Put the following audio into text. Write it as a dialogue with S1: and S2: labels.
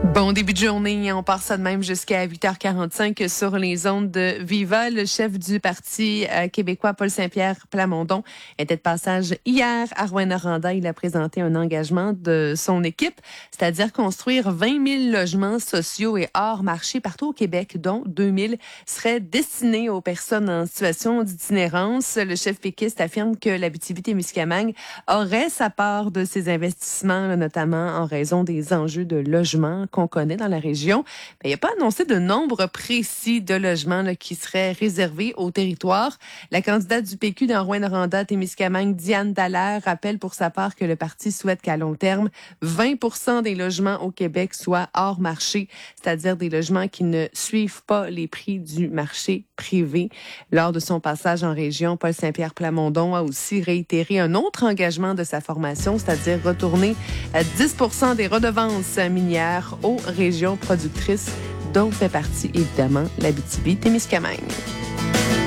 S1: Bon début de journée, on part ça de même jusqu'à 8h45 sur les ondes de Viva. Le chef du Parti québécois, Paul Saint-Pierre Plamondon, était de passage hier à Rouyn-Noranda. Il a présenté un engagement de son équipe, c'est-à-dire construire 20 000 logements sociaux et hors marché partout au Québec, dont 2 000 seraient destinés aux personnes en situation d'itinérance. Le chef péquiste affirme que l'Abitibi-Témiscamingue aurait sa part de ces investissements, là, notamment en raison des enjeux de logement qu'on connaît dans la région. Mais il n'a pas annoncé de nombre précis de logements là, qui seraient réservés au territoire. La candidate du PQ dans Rouyn-Noranda-Témiscamingue, Diane Dallaire, rappelle pour sa part que le parti souhaite qu'à long terme, 20% des logements au Québec soient hors marché, c'est-à-dire des logements qui ne suivent pas les prix du marché privé. Lors de son passage en région, Paul Saint-Pierre Plamondon a aussi réitéré un autre engagement de sa formation, c'est-à-dire retourner à 10% des redevances minières aux régions productrices, dont fait partie évidemment l'Abitibi-Témiscamingue.